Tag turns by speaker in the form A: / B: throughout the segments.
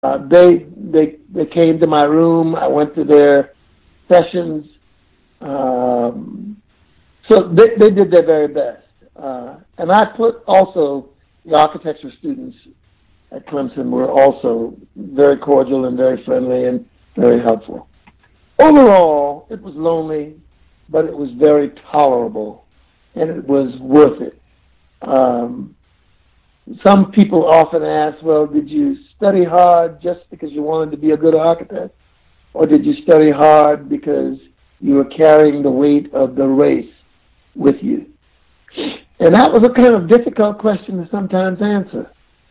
A: They came to my room. I went to their sessions. So they did their very best. And I put also the architecture students at Clemson were also very cordial and very friendly and very helpful. Overall, it was lonely, but it was very tolerable, and it was worth it. Um, some people often ask, well, did you study hard just because you wanted to be a good architect? Or did you study hard because you were carrying the weight of the race with you? And that was a kind of difficult question to sometimes answer.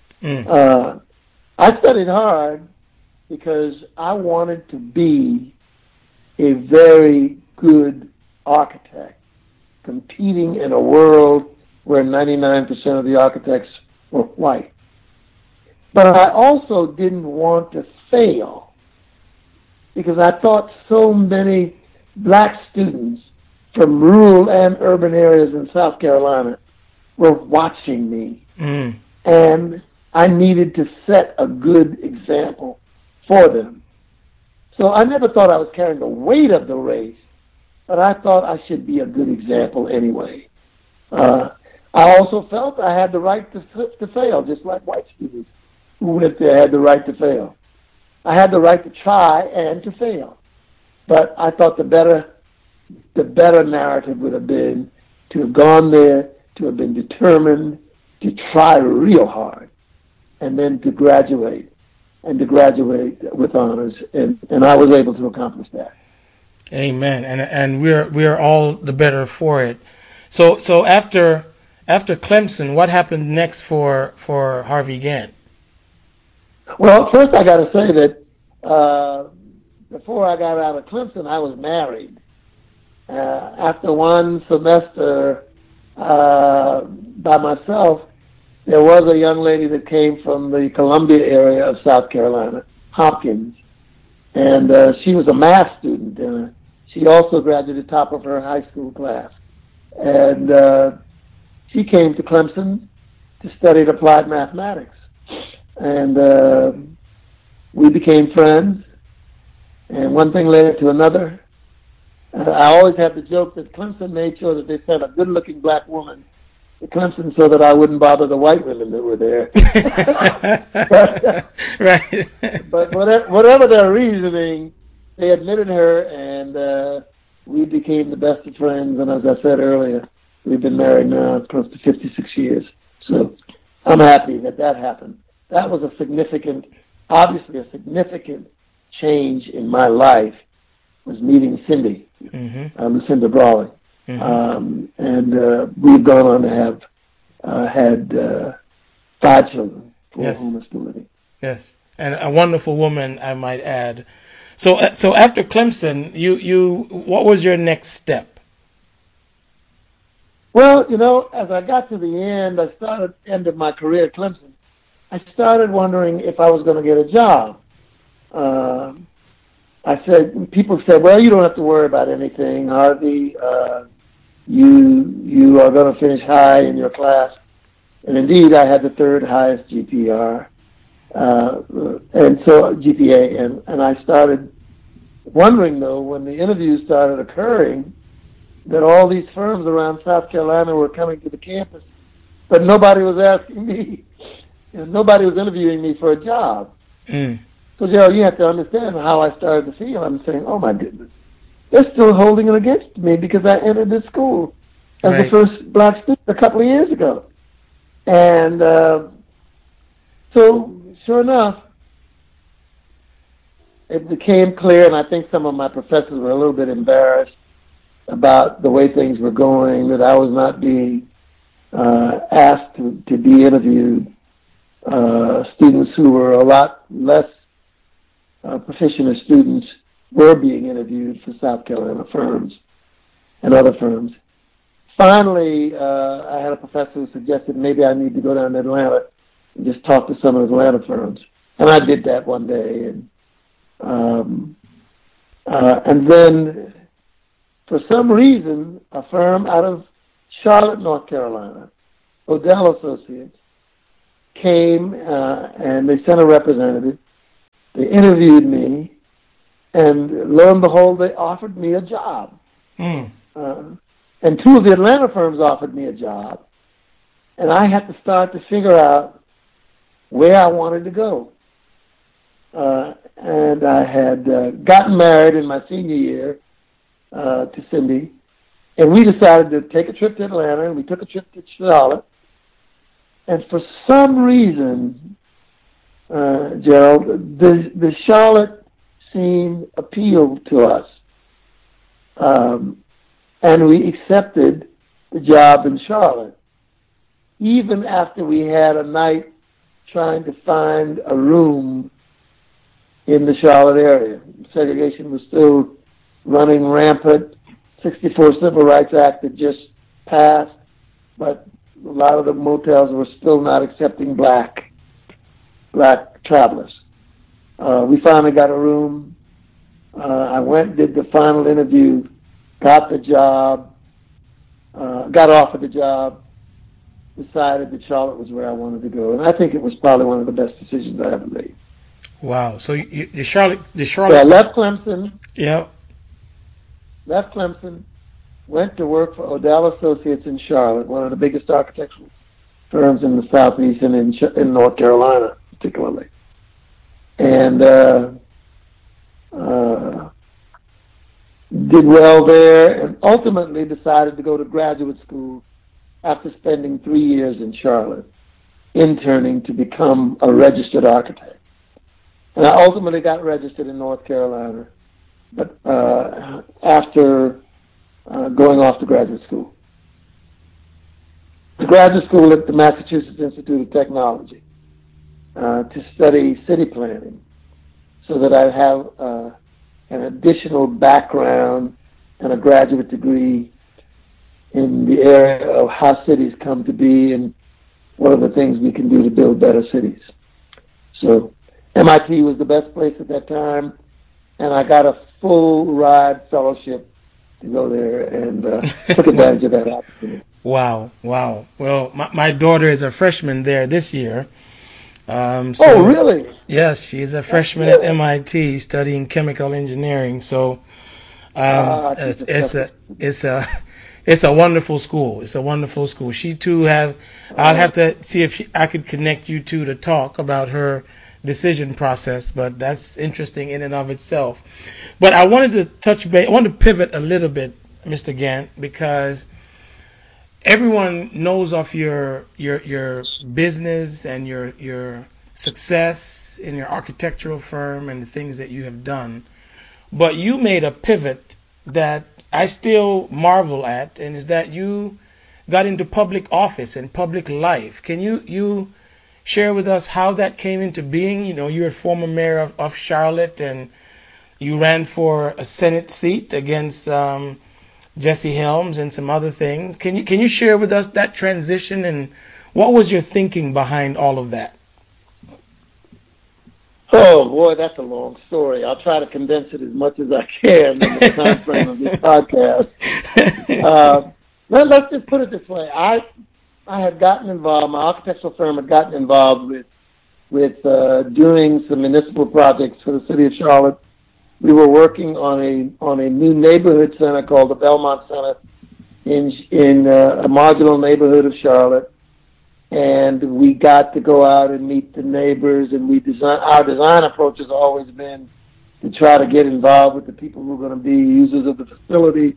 A: I studied hard because I wanted to be a very good architect, competing in a world where 99% of the architects were white. But I also didn't want to fail because I thought so many black students from rural and urban areas in South Carolina were watching me. And I needed to set a good example for them. So I never thought I was carrying the weight of the race, but I thought I should be a good example anyway. I also felt I had the right to fail, just like white students who went there had the right to fail. I had the right to try and to fail. But I thought the better narrative would have been to have gone there, to have been determined, to try real hard, and then to graduate, and to graduate with honors. And I was able to accomplish that.
B: Amen. And we're all the better for it. So after Clemson, what happened next for Harvey Gantt?
A: Well, first I got to say that before I got out of Clemson, I was married. After one semester by myself, there was a young lady that came from the Columbia area of South Carolina, Hopkins, and she was a math student, and she also graduated top of her high school class. And she came to Clemson to study applied mathematics. And we became friends, and one thing led to another. I always have the joke that Clemson made sure that they sent a good-looking black woman to Clemson so that I wouldn't bother the white women that were there.
B: Right.
A: But whatever their reasoning, they admitted her, and we became the best of friends. And as I said earlier, we've been married now close to 56 years. So I'm happy that happened. That was obviously a significant change in my life, was meeting Cindy, Lucinda Brawley. And we've gone on to have had 5 children, 4 of whom are still living.
B: Yes, and a wonderful woman, I might add. So after Clemson, you what was your next step?
A: Well, as I got to the end of my career at Clemson, I started wondering if I was going to get a job. People said, well, you don't have to worry about anything, Harvey. You are going to finish high in your class. And indeed, I had the 3rd highest GPA. And I started wondering, though, when the interviews started occurring, that all these firms around South Carolina were coming to the campus, but nobody was asking me. Nobody was interviewing me for a job. So, Gerald, you have to understand how I started to feel. I'm saying, oh, my goodness, they're still holding it against me because I entered this school as the first black student a couple of years ago. And so, sure enough, it became clear, and I think some of my professors were a little bit embarrassed about the way things were going, that I was not being asked to be interviewed. Students who were a lot less proficient as students were being interviewed for South Carolina firms and other firms. Finally, I had a professor who suggested maybe I need to go down to Atlanta and just talk to some of the Atlanta firms. And I did that one day. And then, for some reason, a firm out of Charlotte, North Carolina, Odell Associates, came and they sent a representative They interviewed me, and lo and behold, they offered me a job.
B: Mm.
A: And two of the Atlanta firms offered me a job, and I had to start to figure out where I wanted to go. And I had gotten married in my senior year to Cindy, and we decided to take a trip to Atlanta, and we took a trip to Charlotte. And for some reason, Gerald, the Charlotte scene appealed to us. And we accepted the job in Charlotte, even after we had a night trying to find a room in the Charlotte area. Segregation was still running rampant. 64 Civil Rights Act had just passed, but a lot of the motels were still not accepting black travelers. We finally got a room. I went, did the final interview, got the job, got offered the job, decided that Charlotte was where I wanted to go. And I think it was probably one of the best decisions I ever made.
B: Wow. So the Charlotte.
A: So I left Clemson.
B: Yeah.
A: Left Clemson, went to work for Odell Associates in Charlotte, one of the biggest architectural firms in the Southeast and in North Carolina, particularly. And did well there, and ultimately decided to go to graduate school after spending 3 years in Charlotte, interning to become a registered architect. And I ultimately got registered in North Carolina, but after going off to graduate school. The graduate school at the Massachusetts Institute of Technology to study city planning, so that I have an additional background and a graduate degree in the area of how cities come to be and what are the things we can do to build better cities. So MIT was the best place at that time, and I got a full ride fellowship to go there, and took advantage of that opportunity.
B: Wow. Well, my daughter is a freshman there this year.
A: Oh, really?
B: Yes, she's a freshman at MIT studying chemical engineering. So it's a wonderful school. It's a wonderful school. She too I'll have to see if I could connect you two to talk about her decision process, but that's interesting in and of itself. But I wanted to touch base. I wanted to pivot a little bit, Mr. Gant, because everyone knows of your business and your success in your architectural firm and the things that you have done. But you made a pivot that I still marvel at, and is that you got into public office and public life. Can you share with us how that came into being? You know, you're a former mayor of Charlotte, and you ran for a Senate seat against Jesse Helms and some other things. Can you share with us that transition, and what was your thinking behind all of that?
A: Oh boy, that's a long story. I'll try to condense it as much as I can in the time frame of this podcast. Let's just put it this way. I had gotten involved. My architectural firm had gotten involved with doing some municipal projects for the city of Charlotte. We were working on a new neighborhood center called the Belmont Center in a marginal neighborhood of Charlotte, and we got to go out and meet the neighbors. And our design approach has always been to try to get involved with the people who are going to be users of the facility.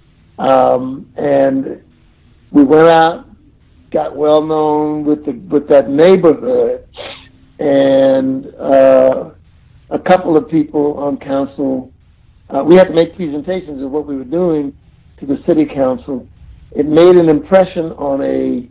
A: And we went out, got well known with that neighborhood, and a couple of people on council, we had to make presentations of what we were doing to the city council. It made an impression on a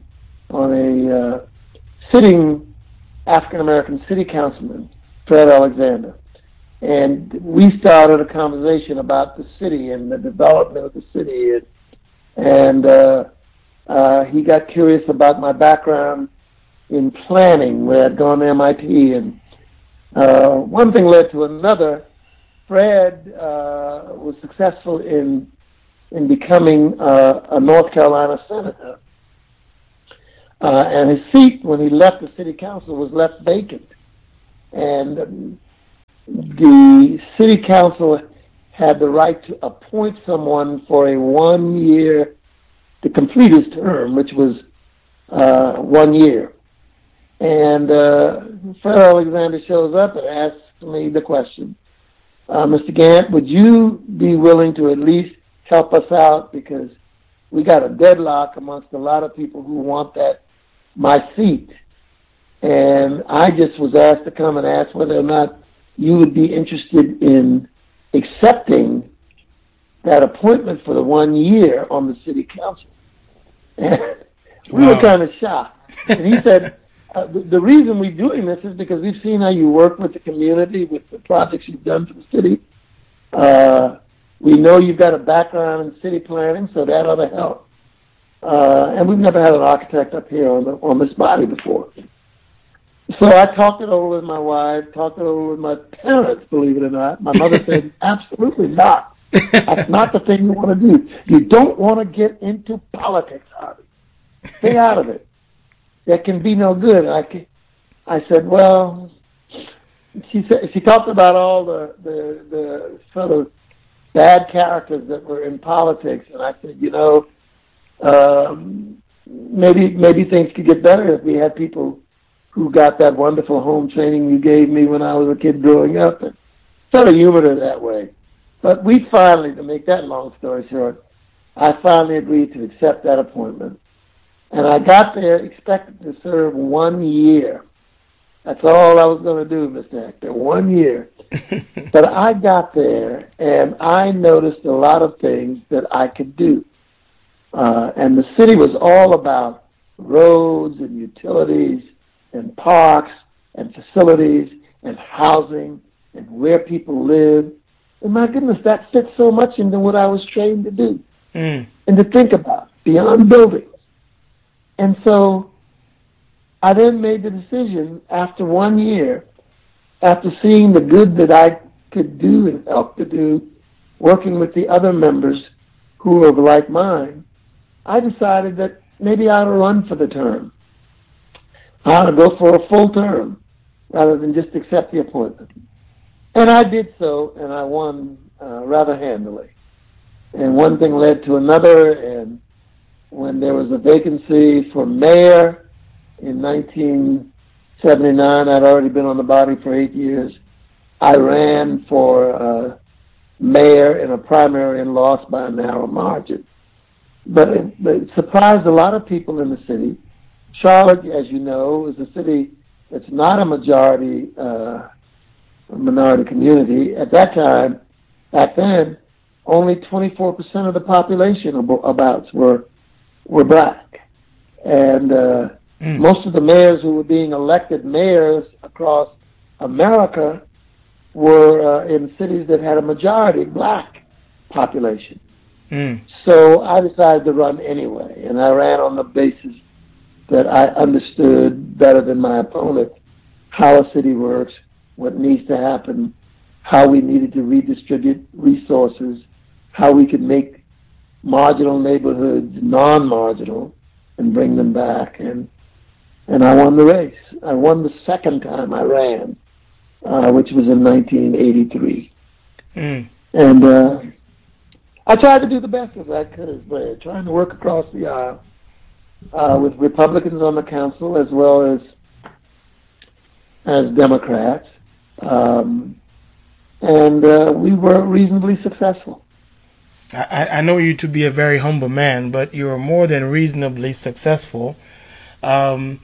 A: sitting African-American city councilman, Fred Alexander. And we started a conversation about the city and the development of the city. And he got curious about my background in planning, where I'd gone to MIT. And one thing led to another. Fred was successful in becoming a North Carolina senator. And his seat, when he left the city council, was left vacant. And the city council had the right to appoint someone for a 1 year to complete his term, which was 1 year. And Fred Alexander shows up and asks me the question, Mr. Gant, would you be willing to at least help us out, because we got a deadlock amongst a lot of people who want my seat. And I just was asked to come and ask whether or not you would be interested in accepting that appointment for the 1 year on the city council. And we were kind of shocked. And he said, the reason we're doing this is because we've seen how you work with the community, with the projects you've done for the city. We know you've got a background in city planning, so that ought to help. And we've never had an architect up here on this body before. So I talked it over with my wife, talked it over with my parents, believe it or not. My mother said, absolutely not. That's not the thing you want to do. You don't want to get into politics, Harvey. Stay out of it. That can be no good. I said, well, she talked about all the sort of bad characters that were in politics, and I said, maybe things could get better if we had people who got that wonderful home training you gave me when I was a kid growing up, and sort of humored her that way. But we finally, to make that long story short, I finally agreed to accept that appointment. And I got there expected to serve 1 year. That's all I was going to do, Mr. Hector, 1 year. But I got there, and I noticed a lot of things that I could do. And the city was all about roads and utilities and parks and facilities and housing and where people live. And my goodness, that fits so much into what I was trained to do and to think about beyond buildings. And so I then made the decision after 1 year, after seeing the good that I could do and help to do, working with the other members who were like mine, I decided that maybe I ought to run for the term. I ought to go for a full term rather than just accept the appointment. And I did so, and I won rather handily. And one thing led to another, and when there was a vacancy for mayor in 1979, I'd already been on the body for 8 years. I ran for mayor in a primary and lost by a narrow margin. But it surprised a lot of people in the city. Charlotte, as you know, is a city that's not a minority community. At that time, back then, only 24% of the population abouts were black. And most of the mayors who were being elected mayors across America were in cities that had a majority black population. So I decided to run anyway, and I ran on the basis that I understood better than my opponent how a city works, what needs to happen, how we needed to redistribute resources, how we could make marginal neighborhoods non-marginal and bring them back. And I won the race. I won the second time I ran, which was in 1983. And I tried to do the best as I could as mayor, trying to work across the aisle with Republicans on the council as well as Democrats. And we were reasonably successful.
B: I know you to be a very humble man, but you are more than reasonably successful. The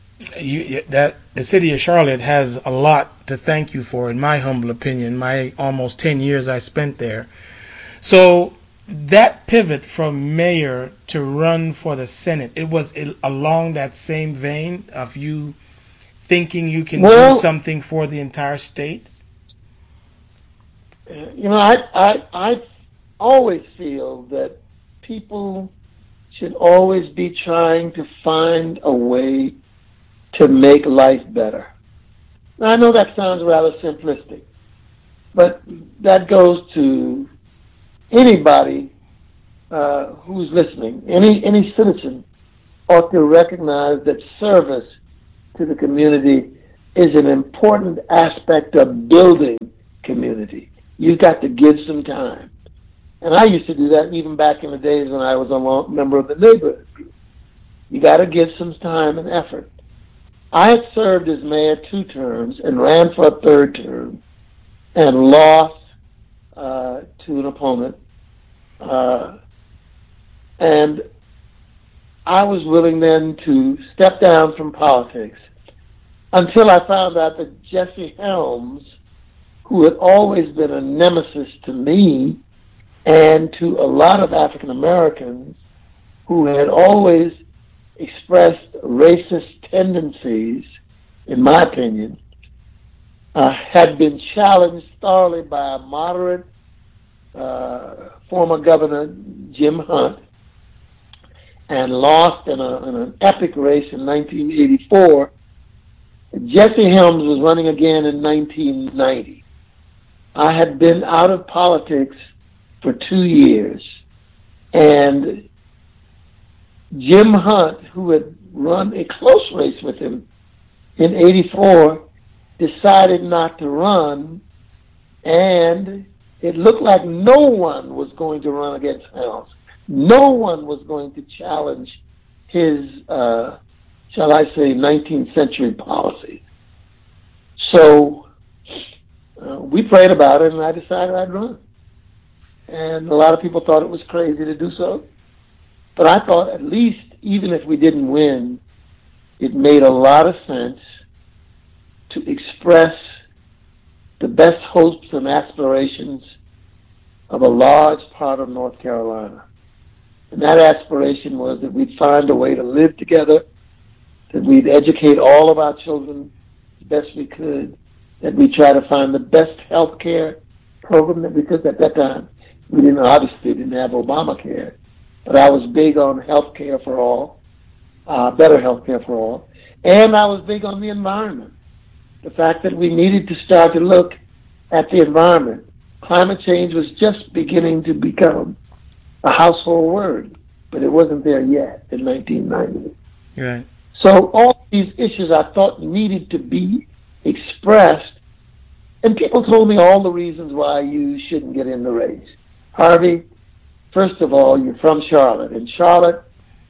B: city of Charlotte has a lot to thank you for, in my humble opinion, my almost 10 years I spent there. So that pivot from mayor to run for the Senate, it was along that same vein of you thinking you can do something for the entire state?
A: I always feel that people should always be trying to find a way to make life better. Now, I know that sounds rather simplistic, but that goes to anybody who's listening. Any citizen ought to recognize that service to the community is an important aspect of building community. You've got to give some time. And I used to do that even back in the days when I was a member of the neighborhood group. You got to give some time and effort. I had served as mayor 2 terms and ran for a 3rd term and lost to an opponent. And I was willing then to step down from politics until I found out that Jesse Helms, who had always been a nemesis to me and to a lot of African Americans who had always expressed racist tendencies, in my opinion, had been challenged thoroughly by a moderate former governor, Jim Hunt, and lost in an epic race in 1984. Jesse Helms was running again in 1990. I had been out of politics for 2 years, and Jim Hunt, who had run a close race with him in 84, decided not to run, and it looked like no one was going to run against Helms. No one was going to challenge his, shall I say, 19th century policies. So we prayed about it, and I decided I'd run. And a lot of people thought it was crazy to do so. But I thought at least, even if we didn't win, it made a lot of sense to express the best hopes and aspirations of a large part of North Carolina. And that aspiration was that we'd find a way to live together, that we'd educate all of our children as best we could, that we'd try to find the best health care program that we could. At that time, we obviously didn't have Obamacare, but I was big on health care for all, better health care for all. And I was big on the environment, the fact that we needed to start to look at the environment. Climate change was just beginning to become a household word, but it wasn't there yet in 1990.
B: Right.
A: So all these issues I thought needed to be expressed, and people told me all the reasons why you shouldn't get in the race. Harvey, first of all, you're from Charlotte. In Charlotte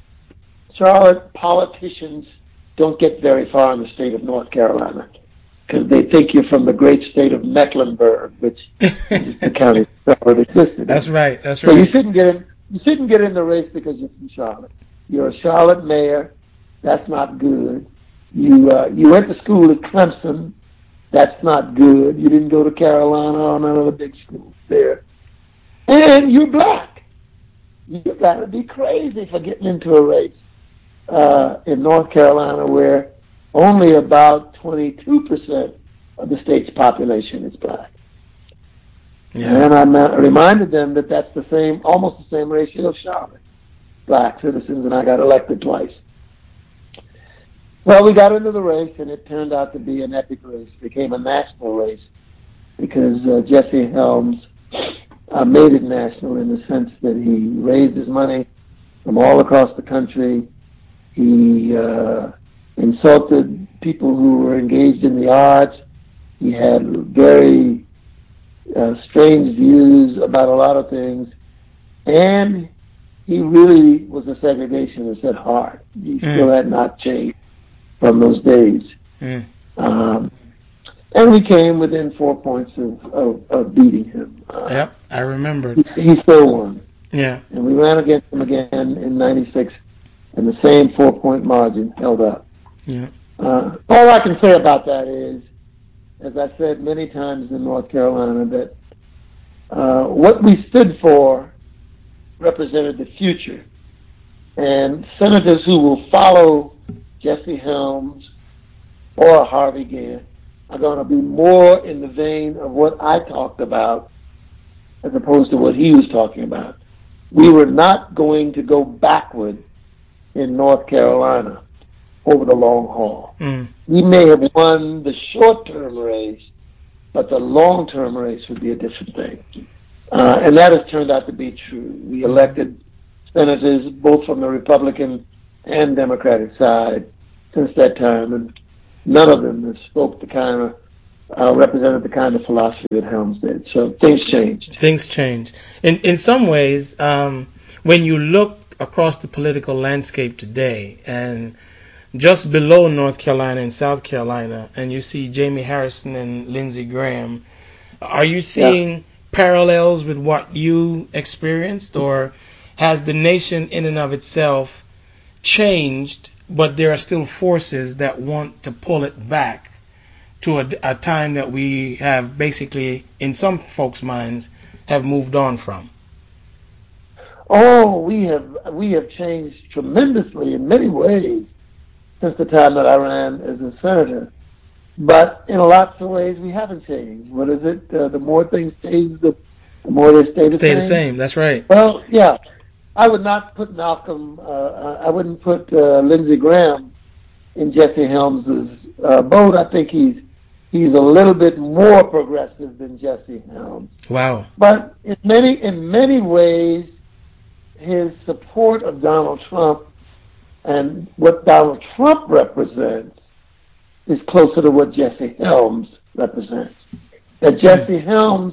A: politicians don't get very far in the state of North Carolina because they think you're from the great state of Mecklenburg, which is the county Charlotte existed.
B: That's right. That's
A: so
B: right.
A: You shouldn't get in the race because you're from Charlotte. You're a Charlotte mayor. That's not good. You went to school at Clemson. That's not good. You didn't go to Carolina or none of the big schools there. And you're black. You've got to be crazy for getting into a race in North Carolina where only about 22% of the state's population is black. Yeah. And I reminded them that that's almost the same ratio of Charlotte, black citizens, and I got elected twice. Well, we got into the race, and it turned out to be an epic race. It became a national race because Jesse Helms made it national in the sense that he raised his money from all across the country. He insulted people who were engaged in the arts. He had very strange views about a lot of things. And he really was a segregationist at heart. He still had not changed from those days. And we came within 4 points of beating him.
B: Yep, I remember.
A: He still won.
B: Yeah.
A: And we ran against him again in 96, and the same 4-point margin held up.
B: Yeah.
A: All I can say about that is, as I said many times in North Carolina, that what we stood for represented the future. And senators who will follow Jesse Helms or Harvey Gantt are going to be more in the vein of what I talked about as opposed to what he was talking about. We were not going to go backward in North Carolina over the long haul. We may have won the short-term race, but the long-term race would be a different thing. And that has turned out to be true. We elected senators both from the Republican and Democratic side since that time, and none of them have spoke the kind of represented the kind of philosophy that Helms did. So things changed.
B: Things change. In some ways, when you look across the political landscape today, and just below North Carolina and South Carolina, and you see Jamie Harrison and Lindsey Graham, are you seeing parallels with what you experienced, or has the nation in and of itself changed, but there are still forces that want to pull it back to a time that we have basically, in some folks' minds, have moved on from?
A: Oh, we have changed tremendously in many ways since the time that I ran as a senator. But in lots of ways, we haven't changed. What is it? The more things change, the more they stay the same.
B: Stay the same. That's right.
A: Well, yeah. I would not put Malcolm. I wouldn't put Lindsey Graham in Jesse Helms's boat. I think he's a little bit more progressive than Jesse Helms.
B: Wow.
A: But in many ways, his support of Donald Trump and what Donald Trump represents is closer to what Jesse Helms represents. That Jesse Helms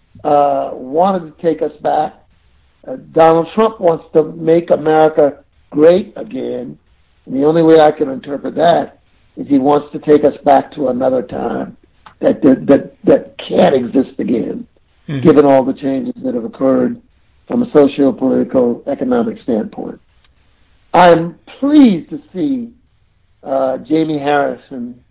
A: wanted to take us back. Donald Trump wants to make America great again. And the only way I can interpret that is he wants to take us back to another time that can't exist again, given all the changes that have occurred from a socio-political, economic standpoint. I'm pleased to see Jamie Harrison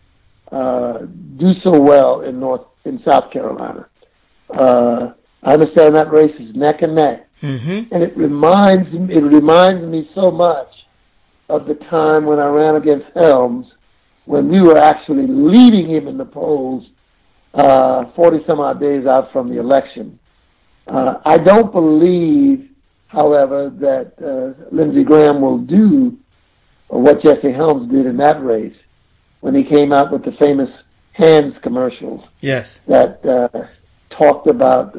A: do so well in South Carolina. I understand that race is neck and neck, and it reminds me so much of the time when I ran against Helms, when we were actually leading him in the polls 40 some odd days out from the election. I don't believe, however, that Lindsey Graham will do what Jesse Helms did in that race when he came out with the famous Hands commercials.
B: Yes.
A: That talked about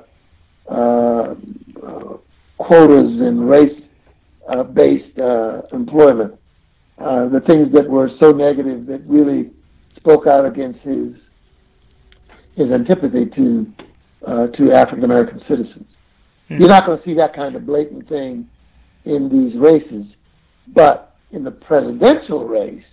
A: quotas and race-based employment. The things that were so negative that really spoke out against his antipathy to African American citizens. You're not going to see that kind of blatant thing in these races, but in the presidential race,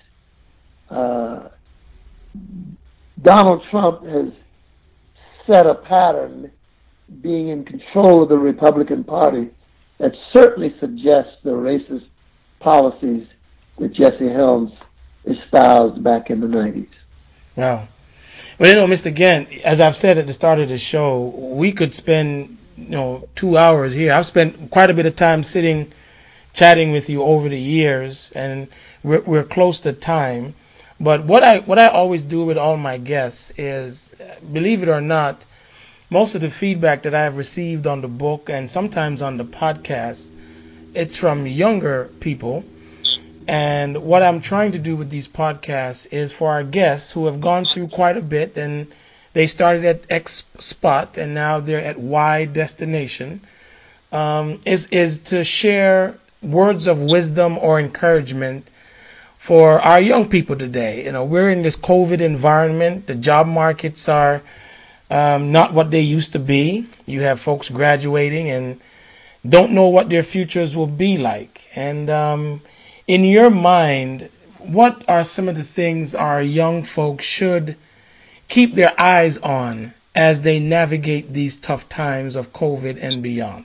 A: Donald Trump has set a pattern, being in control of the Republican Party, that certainly suggests the racist policies that Jesse Helms espoused back in the 90s.
B: Wow. Well, Mr. Gant, as I've said at the start of the show, we could spend 2 hours here. I've spent quite a bit of time chatting with you over the years, and we're close to time. But what I always do with all my guests is, believe it or not, most of the feedback that I've received on the book and sometimes on the podcast, it's from younger people. And what I'm trying to do with these podcasts is for our guests who have gone through quite a bit, and they started at X spot and now they're at Y destination, is to share words of wisdom or encouragement for our young people today. We're in this COVID environment. The job markets are not what they used to be. You have folks graduating and don't know what their futures will be like. And in your mind, what are some of the things our young folks should keep their eyes on as they navigate these tough times of COVID and beyond?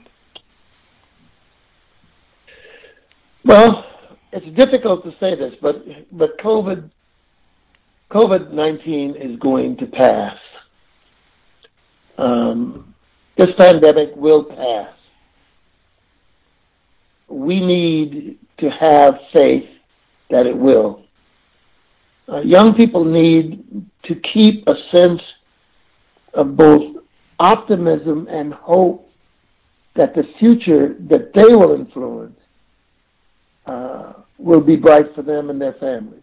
A: Well, it's difficult to say this, but COVID-19 is going to pass. This pandemic will pass. We need to have faith that it will. Young people need to keep a sense of both optimism and hope that the future that they will influence will be bright for them and their families.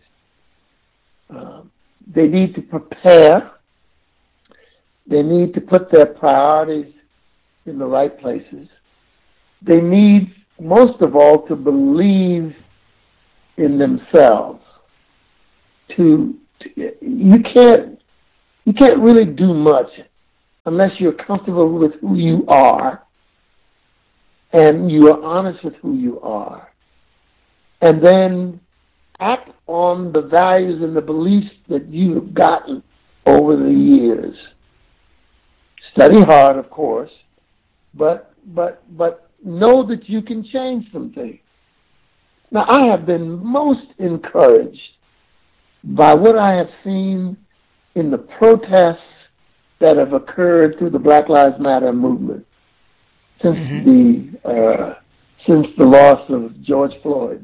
A: They need to prepare. They need to put their priorities in the right places. They need, most of all, to believe in themselves. You can't you can't really do much unless you're comfortable with who you are and you are honest with who you are. And then act on the values and the beliefs that you have gotten over the years. Study hard, of course, but know that you can change some things. Now, I have been most encouraged by what I have seen in the protests that have occurred through the Black Lives Matter movement since the loss of George Floyd.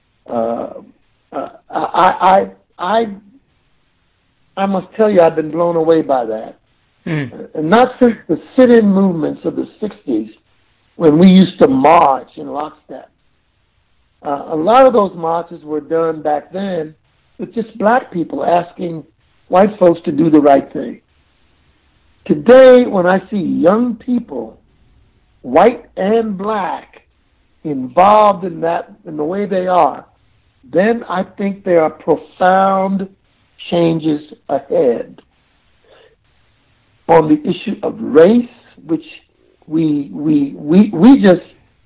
A: I must tell you, I've been blown away by that. And not since the sit-in movements of the 60s, when we used to march in lockstep. A lot of those marches were done back then with just black people asking white folks to do the right thing. Today, when I see young people, white and black, involved in that in the way they are, then I think there are profound changes ahead. On the issue of race, which we just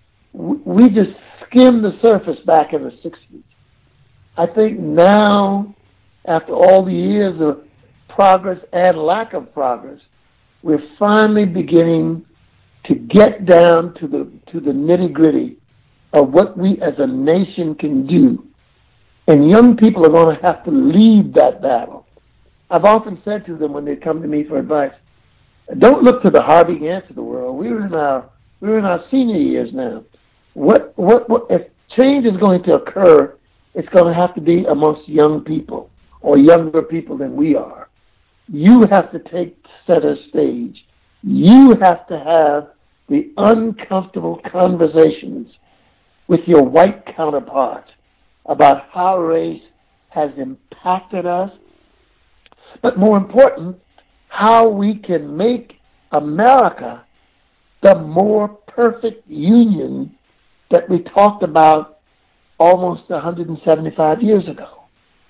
A: skimmed the surface back in the 60s. I think now, after all the years of progress and lack of progress, we're finally beginning to get down to the nitty-gritty of what we as a nation can do. And young people are going to have to lead that battle. I've often said to them when they come to me for advice, don't look to the Harvey Gantt of the world. We're in our senior years now. What if change is going to occur, it's going to have to be amongst young people or younger people than we are. You have to take center stage. You have to have the uncomfortable conversations with your white counterparts about how race has impacted us, but more important, how we can make America the more perfect union that we talked about almost 175 years ago.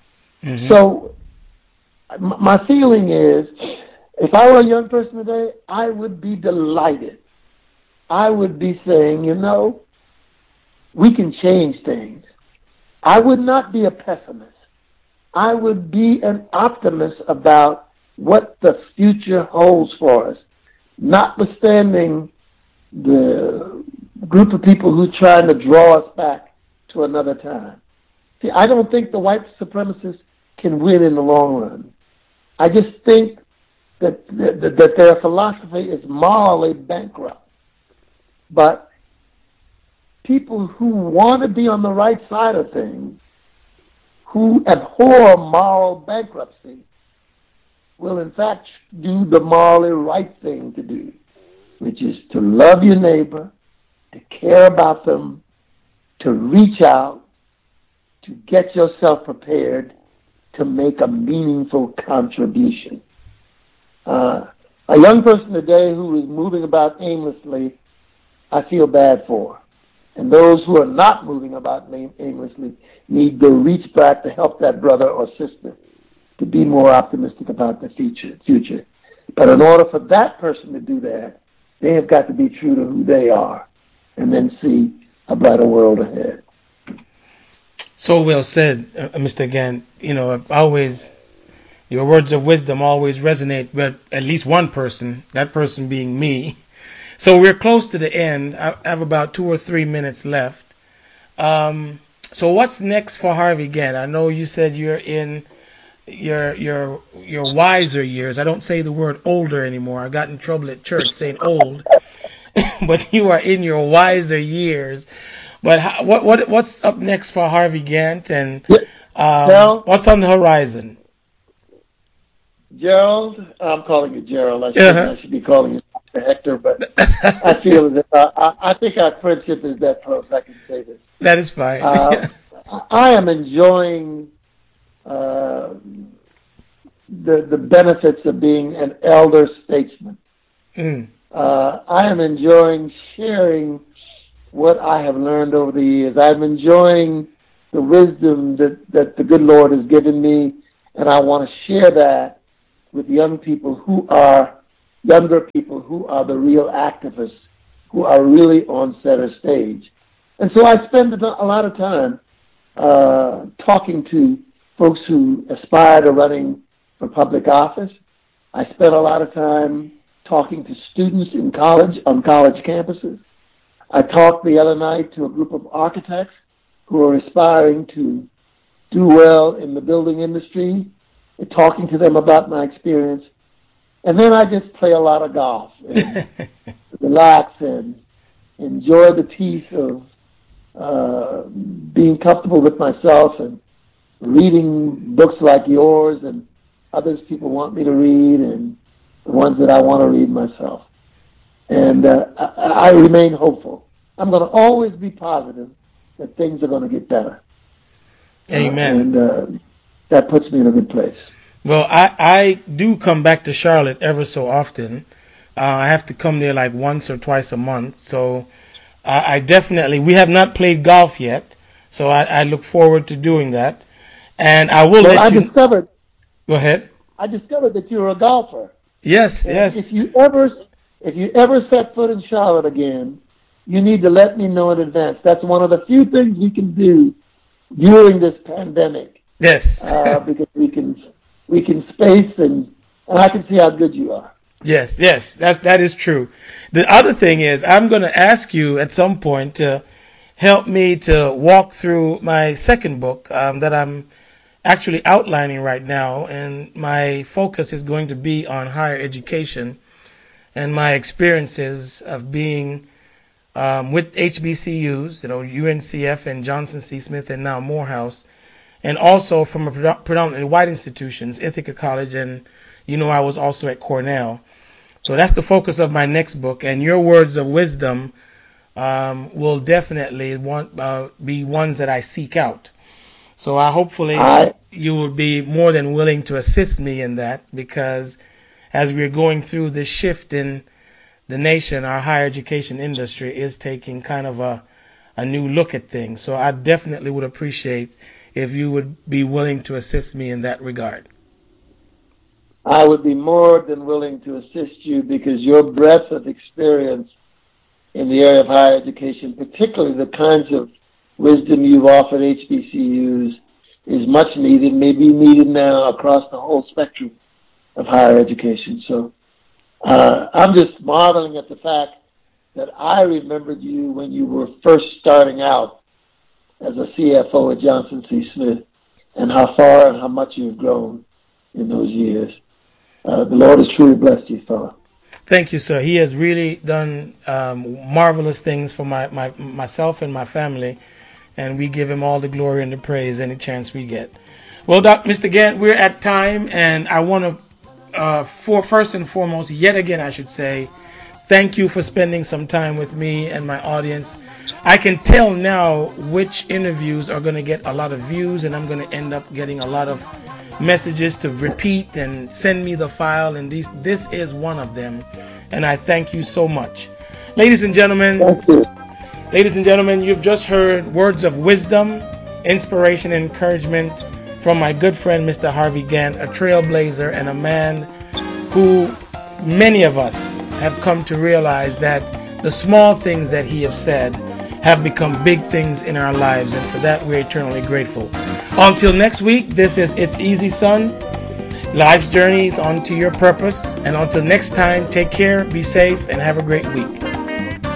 A: So my feeling is, if I were a young person today, I would be delighted. I would be saying, we can change things. I would not be a pessimist. I would be an optimist about what the future holds for us, notwithstanding the group of people who are trying to draw us back to another time. See, I don't think the white supremacists can win in the long run. I just think that their philosophy is morally bankrupt. But people who want to be on the right side of things, who abhor moral bankruptcy, will in fact do the morally right thing to do, which is to love your neighbor, to care about them, to reach out, to get yourself prepared to make a meaningful contribution. A young person today who is moving about aimlessly, I feel bad for. And those who are not moving about aimlessly need to reach back to help that brother or sister to be more optimistic about the future. But in order for that person to do that, they have got to be true to who they are and then see a brighter world ahead.
B: So well said, Mr. Gantt. Your words of wisdom always resonate with at least one person, that person being me. So we're close to the end. I have about 2 or 3 minutes left. So what's next for Harvey Gantt? I know you said you're in your wiser years. I don't say the word older anymore. I got in trouble at church saying old. But you are in your wiser years. But what's up next for Harvey Gantt, and what's on the horizon?
A: Gerald, I'm calling you Gerald. I should be calling you Hector, but I feel that I think our friendship is that close. I can say this.
B: That is fine.
A: I am enjoying the benefits of being an elder statesman. I am enjoying sharing what I have learned over the years. I'm enjoying the wisdom that the good Lord has given me, and I want to share that with younger people who are the real activists, who are really on center stage. And so I spend a lot of time talking to folks who aspire to running for public office. I spend a lot of time talking to students in college, on college campuses. I talked the other night to a group of architects who are aspiring to do well in the building industry, and talking to them about my experience. And then I just play a lot of golf and relax and enjoy the peace of being comfortable with myself and reading books like yours and others people want me to read and the ones that I want to read myself. And I remain hopeful. I'm going to always be positive that things are going to get better.
B: Amen.
A: And that puts me in a good place.
B: Well, I do come back to Charlotte ever so often. I have to come there like once or twice a month. So I definitely, we have not played golf yet. So I look forward to doing that. And I will let you... Go ahead.
A: I discovered that you're a golfer.
B: Yes,
A: and
B: yes.
A: If you ever set foot in Charlotte again, you need to let me know in advance. That's one of the few things we can do during this pandemic.
B: Yes.
A: Because we can space and I can see how good you are.
B: Yes, that is true. The other thing is, I'm going to ask you at some point to help me to walk through my second book that I'm actually outlining right now, and my focus is going to be on higher education and my experiences of being with HBCUs, UNCF and Johnson C. Smith and now Morehouse, and also from a predominantly white institutions, Ithaca College, and I was also at Cornell. So that's the focus of my next book, and your words of wisdom will definitely be ones that I seek out. So hopefully you will be more than willing to assist me in that, because as we're going through this shift in the nation, our higher education industry is taking kind of a new look at things. So I definitely would appreciate if you would be willing to assist me in that regard.
A: I would be more than willing to assist you, because your breadth of experience in the area of higher education, particularly the kinds of wisdom you've offered HBCUs, is much needed, may be needed now across the whole spectrum of higher education. So I'm just marveling at the fact that I remembered you when you were first starting out as a CFO at Johnson C. Smith, and how far and how much you've grown in those years. The Lord has truly blessed you, fella.
B: Thank you, sir. He has really done marvelous things for myself and my family, and we give him all the glory and the praise any chance we get. Well, Mr. Gant, we're at time, and I want to, first and foremost, yet again, I should say, thank you for spending some time with me and my audience. I can tell now which interviews are going to get a lot of views, and I'm going to end up getting a lot of messages to repeat and send me the file, and this is one of them, and I thank you so much. Ladies and gentlemen, you've just heard words of wisdom, inspiration, and encouragement from my good friend Mr. Harvey Gant, a trailblazer and a man who many of us have come to realize that the small things that he has said have become big things in our lives, and for that we're eternally grateful. Until next week, this is It's Easy, Son. Life's journey is on to your purpose. And until next time, take care, be safe, and have a great week.